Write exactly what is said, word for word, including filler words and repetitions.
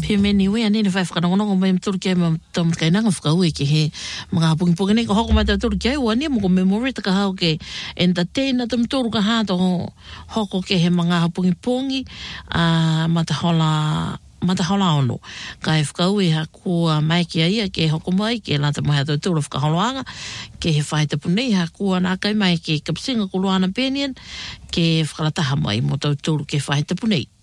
Pe meni we ane fa fa no no me tur ke me tom ke na fa we ke he mga pung pung ne ko ho ma tur ke wa ni mo memory ta ka ke entertain na tum tur ka ha to ho ko ke he mga pung pung a mata hola mata hola ono ka e fa we ha ku mai ke ia ke ho ko mai ke la ta mo ha to tur ka hoanga ke he fa te punei ha ku na kai mai ke kapsinga ku luana penien ke fa ta ha mai mo to tur ke fa te punei